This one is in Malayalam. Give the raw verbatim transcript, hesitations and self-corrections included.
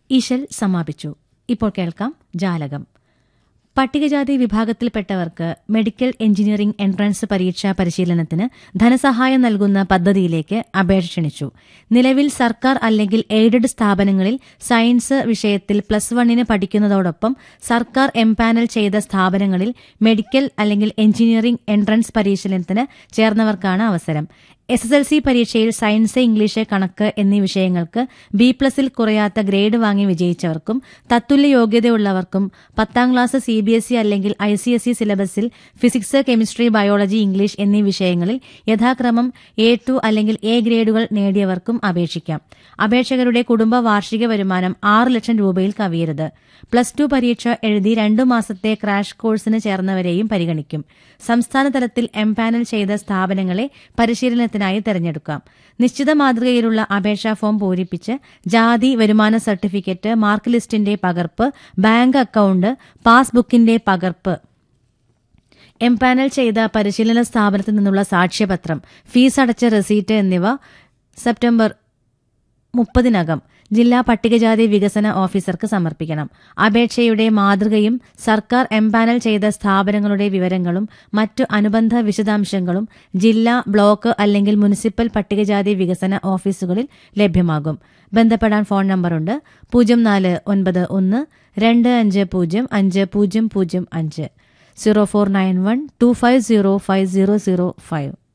ഇശൽ സമാപിച്ചു. ഇപ്പോൾ കേൾക്കാം ജാലകം. പട്ടികജാതി വിഭാഗത്തിൽപ്പെട്ടവർക്ക് മെഡിക്കൽ എഞ്ചിനീയറിംഗ് എൻട്രൻസ് പരീക്ഷാ പരിശീലനത്തിന് ധനസഹായം നൽകുന്ന പദ്ധതിയിലേക്ക് അപേക്ഷ ക്ഷണിച്ചു. നിലവിൽ സർക്കാർ അല്ലെങ്കിൽ എയ്ഡഡ് സ്ഥാപനങ്ങളിൽ സയൻസ് വിഷയത്തിൽ പ്ലസ് വണ്ണിന് പഠിക്കുന്നതോടൊപ്പം സർക്കാർ എംപാനൽ ചെയ്ത സ്ഥാപനങ്ങളിൽ മെഡിക്കൽ അല്ലെങ്കിൽ എഞ്ചിനീയറിംഗ് എൻട്രൻസ് പരിശീലനത്തിന് ചേർന്നവർക്കാണ് അവസരം. എസ് എസ് എൽ സി പരീക്ഷയിൽ സയൻസ്, ഇംഗ്ലീഷ്, കണക്ക് എന്നീ വിഷയങ്ങൾക്ക് ബി പ്ലസിൽ കുറയാത്ത ഗ്രേഡ് വാങ്ങി വിജയിച്ചവർക്കും തത്തുല്യ യോഗ്യതയുള്ളവർക്കും പത്താം class C B S E അല്ലെങ്കിൽ ഐ സി എസ് ഇ സിലബസിൽ ഫിസിക്സ്, കെമിസ്ട്രി, ബയോളജി, ഇംഗ്ലീഷ് എന്നീ വിഷയങ്ങളിൽ യഥാക്രമം എ ടു അല്ലെങ്കിൽ എ ഗ്രേഡുകൾ നേടിയവർക്കും അപേക്ഷിക്കാം. അപേക്ഷകരുടെ കുടുംബ വാർഷിക വരുമാനം ആറ് ലക്ഷം രൂപയിൽ കവിയരുത്. പ്ലസ് ടു പരീക്ഷ എഴുതി രണ്ടു മാസത്തെ ക്രാഷ് കോഴ്സിന് ചേർന്നവരെയും പരിഗണിക്കും. സംസ്ഥാന തലത്തിൽ എംപാനൽ ചെയ്ത സ്ഥാപനങ്ങളെ പരിശീലനത്തിനായി തെരഞ്ഞെടുക്കാം. നിശ്ചിത മാതൃകയിലുള്ള അപേക്ഷാ ഫോം പൂരിപ്പിച്ച് ജാതി, വരുമാന സർട്ടിഫിക്കറ്റ്, മാർക്ക് ലിസ്റ്റിന്റെ പകർപ്പ്, ബാങ്ക് അക്കൌണ്ട്, പാസ്ബുക്കിന്റെ പകർപ്പ്, എംപാനൽ ചെയ്ത പരിശീലന സ്ഥാപനത്തിൽ നിന്നുള്ള സാക്ഷ്യപത്രം, ഫീസ് അടച്ച റെസീറ്റ് എന്നിവ സെപ്റ്റംബർ മുപ്പതിനകം ജില്ലാ പട്ടികജാതി വികസന ഓഫീസർക്ക് സമർപ്പിക്കണം. അപേക്ഷയുടെ മാതൃകയും സർക്കാർ എംപാനൽ ചെയ്ത സ്ഥാപനങ്ങളുടെ വിവരങ്ങളും മറ്റു അനുബന്ധ വിശദാംശങ്ങളും ജില്ലാ, ബ്ലോക്ക് അല്ലെങ്കിൽ മുനിസിപ്പൽ പട്ടികജാതി വികസന ഓഫീസുകളിൽ ലഭ്യമാകും. ബന്ധപ്പെടാൻ ഫോൺ നമ്പറുണ്ട്: പൂജ്യം നാല് ഒൻപത് ഒന്ന് രണ്ട് അഞ്ച് പൂജ്യം അഞ്ച് പൂജ്യം പൂജ്യം അഞ്ച് zero four nine one two five zero five zero zero five.